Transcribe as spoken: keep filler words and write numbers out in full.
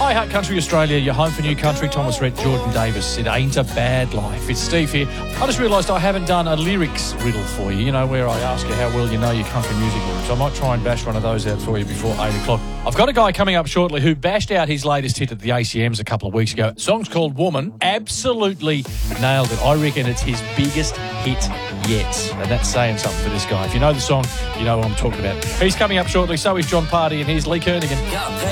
Hi, Heart Country Australia, your home for new country. Thomas Rhett, Jordan Davis. It ain't a bad life. It's Steve here. I just realised I haven't done a lyrics riddle for you, you know, where I ask you how well you know your country music lyrics. I might try and bash one of those out for you before eight o'clock. I've got a guy coming up shortly who bashed out his latest hit at the A C Ms a couple of weeks ago. The song's called Woman. Absolutely nailed it. I reckon it's his biggest hit yet. And that's saying something for this guy. If you know the song, you know what I'm talking about. He's coming up shortly. So is John Party, and here's Lee Kernaghan.